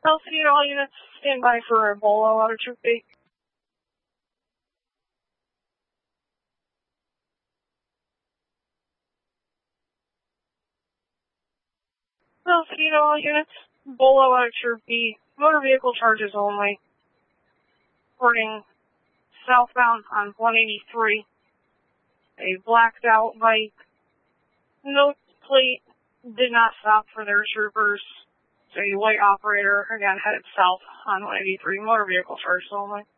LC, all units stand by for a bolo out of Troop 8. LC, all units, bolo out of Troop B. Motor vehicle charges only. Reporting southbound on 183. A blacked out bike. No plate. Did not stop for their troopers. So a white operator, again, headed south on 183. Motor vehicle charges only.